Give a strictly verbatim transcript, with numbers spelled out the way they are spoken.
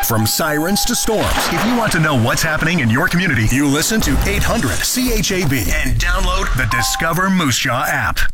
From sirens to storms, if you want to know what's happening in your community, you listen to eight hundred C H A B and download the Discover Moose Jaw app.